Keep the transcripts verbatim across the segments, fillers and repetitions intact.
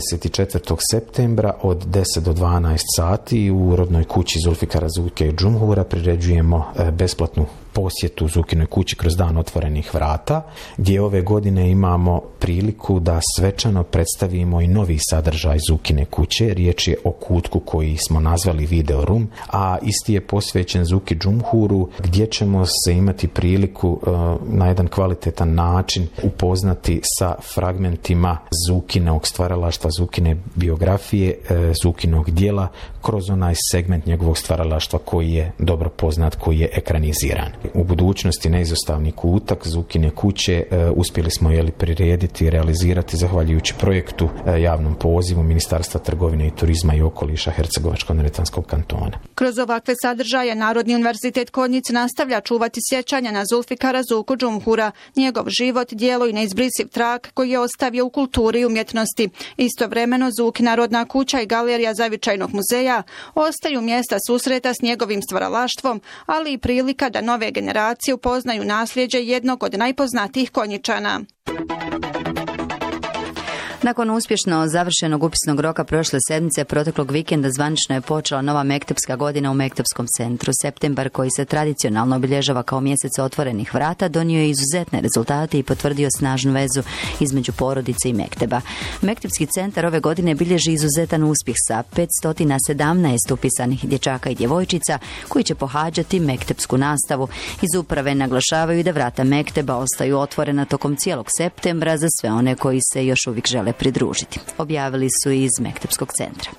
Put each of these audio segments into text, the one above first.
dvadeset četvrtog septembra od deset do dvanaest sati u rodnoj kući Zulfikara Zuke Džumhura priređujemo besplatnu posjetu Zukinoj kući kroz dan otvorenih vrata, gdje ove godine imamo priliku da svečano predstavimo i novi sadržaj Zukine kuće. Riječ je o kutku koji smo nazvali Video Room, a isti je posvećen Zuki Džumhuru, gdje ćemo se imati priliku uh, na jedan kvalitetan način upoznati sa fragmentima Zukinog stvaralaštva, Zukine biografije, uh, Zukinog dijela kroz onaj segment njegovog stvaralaštva koji je dobro poznat, koji je ekraniziran. U budućnosti neizostavni kutak Zukine kuće e, uspjeli smo jeli prirediti i realizirati zahvaljujući projektu e, javnom pozivu Ministarstva trgovine i turizma i okoliša Hercegovačko-neretvanskog kantona. Kroz ovakve sadržaje Narodni univerzitet Konjic nastavlja čuvati sjećanja na Zulfikara Zuku Džumhura, njegov život, djelo i neizbrisiv trag koji je ostavio u kulturi i umjetnosti. Istovremeno Zukina rodna kuća i galerija Zavičajnog muzeja ostaju mjesta susreta s njegovim stvaralaštvom, ali i prilika da nove generacije upoznaju nasljeđe jednog od najpoznatijih Konjičana. Nakon uspješno završenog upisnog roka prošle sedmice, proteklog vikenda zvanično je počela nova mektepska godina u Mektepskom centru. Septembar, koji se tradicionalno obilježava kao mjesec otvorenih vrata, donio je izuzetne rezultate i potvrdio snažnu vezu između porodice i mekteba. Mektepski centar ove godine bilježi izuzetan uspjeh sa petsto sedamnaest upisanih dječaka i djevojčica koji će pohađati mektepsku nastavu. Iz uprave naglašavaju da vrata mekteba ostaju otvorena tokom cijelog septembra za sve one koji se još uvijek žele pridružiti. Objavili su iz Mektepskog centra.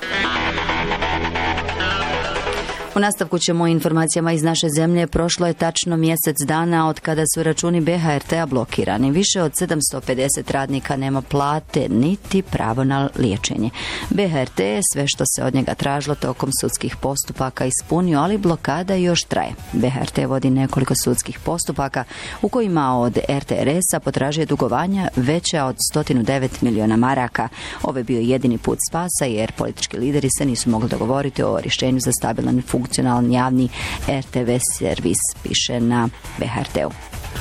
U nastavku ćemo informacijama iz naše zemlje. Prošlo je tačno mjesec dana od kada su računi B H R T-a blokirani. Više od sedamsto pedeset radnika nema plate niti pravo na liječenje. B H R T je sve što se od njega tražilo tokom sudskih postupaka ispunio, ali blokada još traje. B H R T vodi nekoliko sudskih postupaka u kojima od R T R S-a potražuje dugovanja veća od sto devet miliona maraka. Ovo je bio jedini put spasa jer politički lideri se nisu mogli dogovoriti o rješenju za stabilan funkcionalan javni R T V servis, piše na B H R T-u.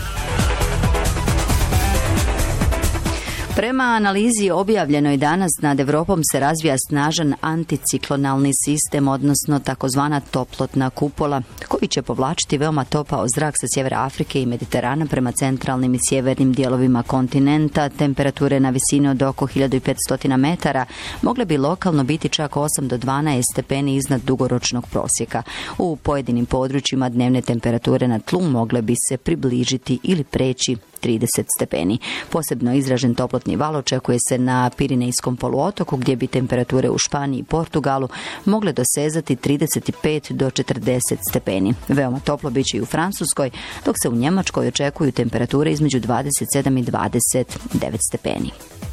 Prema analizi objavljenoj danas nad Europom se razvija snažan anticiklonalni sistem, odnosno takozvana toplotna kupola, koji će povlačiti veoma topao zrak sa sjevera Afrike i Mediterana prema centralnim i sjevernim dijelovima kontinenta. Temperature na visini od oko hiljadu petsto metara mogle bi lokalno biti čak osam do dvanaest stepeni iznad dugoročnog prosjeka. U pojedinim područjima dnevne temperature na tlu mogle bi se približiti ili preći trideset stepeni. Posebno izražen toplotni val očekuje se na Pirinejskom poluotoku, gdje bi temperature u Španiji i Portugalu mogle dosezati trideset pet do četrdeset stepeni. Veoma toplo biće i u Francuskoj, dok se u Njemačkoj očekuju temperature između dvadeset sedam i dvadeset devet stepeni.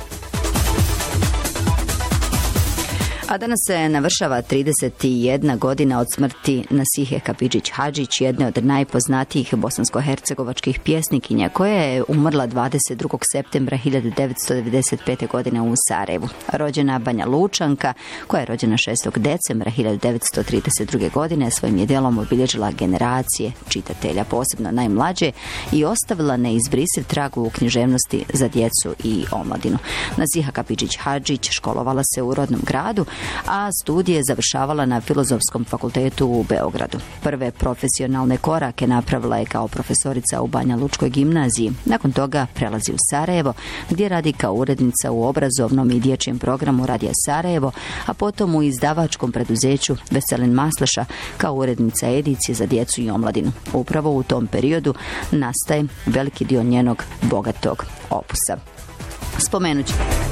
A danas se navršava trideset jedna godina od smrti Nasihe Kapidžić Hadžić, jedne od najpoznatijih bosansko-hercegovačkih pjesnikinja, koja je umrla dvadeset drugog septembra hiljadu devetsto devedeset pete. godine u Sarajevu. Rođena Banja Lučanka, koja je rođena šestog decembra hiljadu devetsto trideset druge. godine, svojim je djelom obilježila generacije čitatelja, posebno najmlađe, i ostavila neizbrisiv trag u književnosti za djecu i omladinu. Nasiha Kapidžić Hadžić školovala se u rodnom gradu, a studije završavala na Filozofskom fakultetu u Beogradu. Prve profesionalne korake napravila je kao profesorica u Banja Lučkoj gimnaziji. Nakon toga prelazi u Sarajevo, gdje radi kao urednica u obrazovnom i dječjem programu Radija Sarajevo, a potom u izdavačkom preduzeću Veselin Masleša kao urednica edicije za djecu i omladinu. Upravo u tom periodu nastaje veliki dio njenog bogatog opusa. Spomenut ću.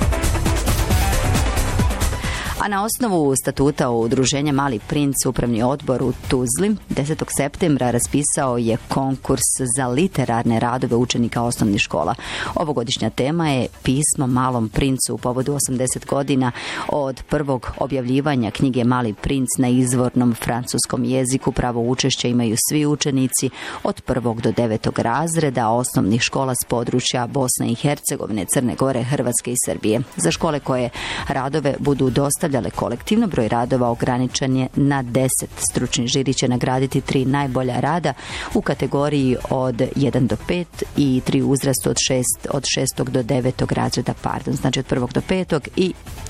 A na osnovu statuta udruženja Mali princ, upravni odbor u Tuzli desetog septembra raspisao je konkurs za literarne radove učenika osnovnih škola. Ovogodišnja tema je Pismo malom princu u povodu osamdeset godina od prvog objavljivanja knjige Mali princ na izvornom francuskom jeziku. Pravo učešće imaju svi učenici od prvog do devetog razreda osnovnih škola s područja Bosne i Hercegovine, Crne Gore, Hrvatske i Srbije. Za škole koje radove budu dostavljali kolektivno, broj radova ograničen je na deset. Stručni žiri će nagraditi tri najbolja rada u kategoriji od jedan do pet i tri uzrastu od šest od šestog do devetog razreda, pardon, znači od prvog do petog i